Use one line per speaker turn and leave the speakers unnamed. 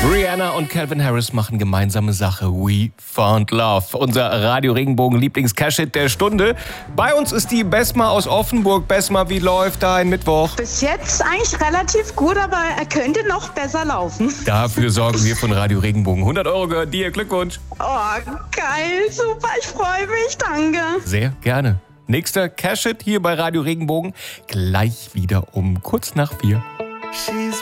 Rihanna und Calvin Harris machen gemeinsame Sache. We Found Love. Unser Radio Regenbogen Lieblings-Cash-Hit der Stunde. Bei uns ist die Besma aus Offenburg. Besma, wie läuft dein Mittwoch?
Bis jetzt eigentlich relativ gut, aber er könnte noch besser laufen.
Dafür sorgen wir von Radio Regenbogen. 100 Euro gehört dir. Glückwunsch.
Oh, geil, super, ich freue mich, danke.
Sehr gerne. Nächster Cash-Hit hier bei Radio Regenbogen. Gleich wieder um kurz nach 4.
She's